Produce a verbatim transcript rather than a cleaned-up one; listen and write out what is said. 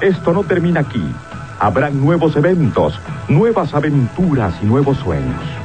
esto no termina aquí. Habrán nuevos eventos, nuevas aventuras y nuevos sueños.